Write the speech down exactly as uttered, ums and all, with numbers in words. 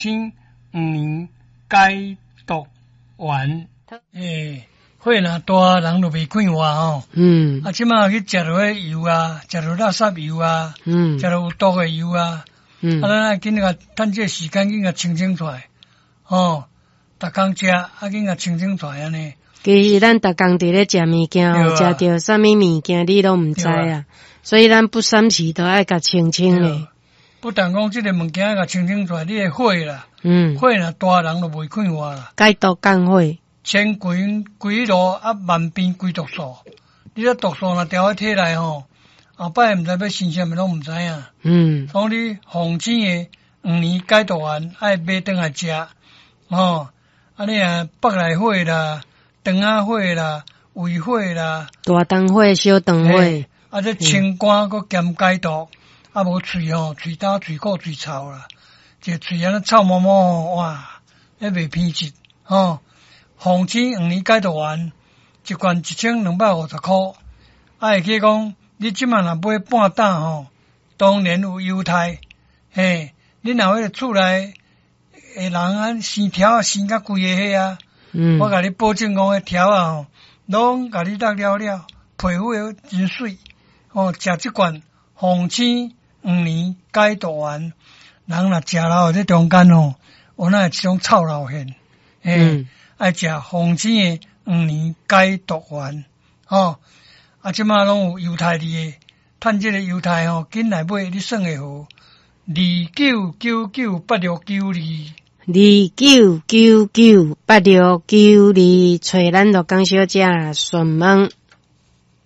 青五年解毒丸，诶，血若大，人就袂快活吼。嗯。啊，即马去食落迄油啊，食落垃圾油啊，嗯，食落有毒诶油啊，嗯，啊，咱爱紧甲趁这时间紧甲清清出来，吼，逐工食，啊，紧甲清清出来安尼。 其实咱逐工伫咧食物件吼，食着啥物物件你都毋知啊，所以咱不三时都爱甲清清咧。 不但讲即个物件甲清清出来，你诶血啦，嗯，血若大人就袂快活啦。 解毒降血， 千规规路啊，万变归毒素。你这毒素若调喺体内吼，后摆毋知要生啥物拢毋知影。嗯，所以你红星诶五年解毒丸爱买转来食，吼，啊你啊腹内血啦、肠仔血啦、胃血啦、 大肠血、小肠血， 啊这清肝佮兼解毒。啊，无喙吼，喙焦、喙苦、喙臭啦，这喙安尼臭毛毛吼，哇，迄袂偏执吼。红星五年解毒丸，一罐一千两百五十箍，啊，会记讲，你即满若买半担吼，当然有优待，嘿，你若迄个厝内诶人啊生条啊生甲规个迄啊，嗯，我甲你保证讲，迄条啊吼，拢甲你剁了了，皮肤会真水，吼，食即罐红星五年解毒丸，人若食了这中间吼，有那一种臭老现，诶，爱食红星诶五年解毒丸，吼，啊，即马拢有优待你诶，趁这个优待吼，紧来买，你算会好，二九九九八六九二， 二九九九八六九二，找咱罗江小姐询问。